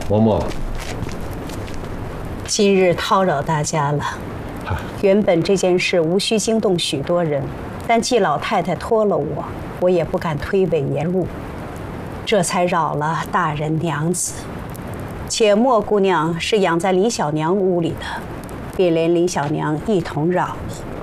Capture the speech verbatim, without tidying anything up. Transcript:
嬷嬷， 今日叨扰大家了。原本这件事无需惊动许多人，但季老太太托了我，我也不敢推诿延误，这才扰了大人娘子。且莫姑娘是养在李小娘屋里的，便连李小娘一同扰了。